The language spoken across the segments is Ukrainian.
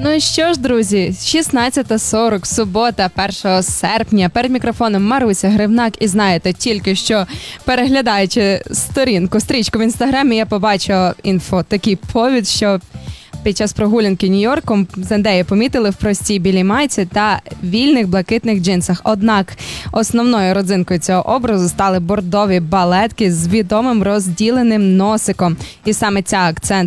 Ну і що ж, друзі, 16:40, субота, 1 серпня. Перед мікрофоном Маруся Гривнак. І знаєте, тільки що переглядаючи стрічку в інстаграмі, я побачила такий повід, що під час прогулянки Нью-Йорком Зендею помітили в простій білій майці та вільних блакитних джинсах. Однак основною родзинкою цього образу стали бордові балетки з відомим розділеним носиком. І саме ця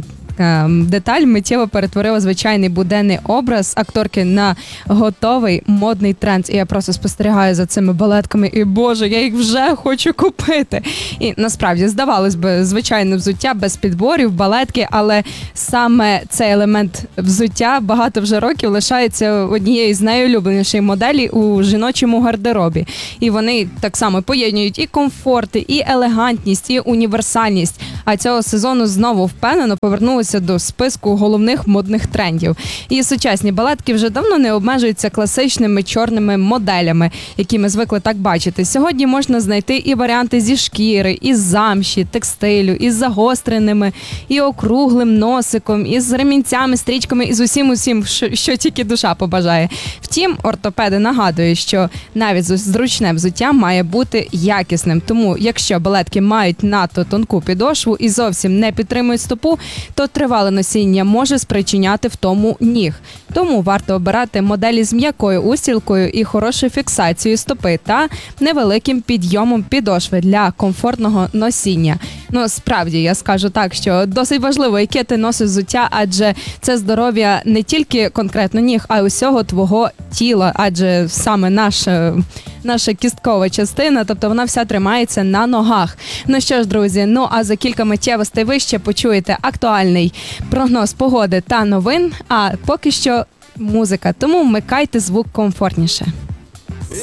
деталь миттєво перетворила звичайний буденний образ акторки на готовий модний тренд. І я просто спостерігаю за цими балетками, і боже, я їх вже хочу купити. І насправді, здавалось би, звичайне взуття без підборів, балетки, але саме цей елемент взуття багато вже років лишається однією з найулюбленіших моделей у жіночому гардеробі. І вони так само поєднують і комфорт, і елегантність, і універсальність. А цього сезону знову впевнено повернулися до списку головних модних трендів. І сучасні балетки вже давно не обмежуються класичними чорними моделями, які ми звикли так бачити. Сьогодні можна знайти і варіанти зі шкіри, із замші, текстилю, із загостреними, і округлим носиком, із ремінцями, стрічками, і з усім, що тільки душа побажає. Втім, ортопеди нагадують, що навіть зручне взуття має бути якісним. Тому, якщо балетки мають надто тонку підошву і зовсім не підтримують стопу, то тривале носіння може спричиняти втому ніг. Тому варто обирати моделі з м'якою устілкою і хорошою фіксацією стопи та невеликим підйомом підошви для комфортного носіння. Ну, справді, я скажу так, що досить важливо, яке ти носиш взуття, адже це здоров'я не тільки конкретно ніг, а й усього твого тіла, адже саме наша кісткова частина, тобто вона вся тримається на ногах. Ну що ж, друзі, а за кілька миттєвостей ви ще почуєте актуальний прогноз погоди та новин, а поки що музика, тому вмикайте звук комфортніше.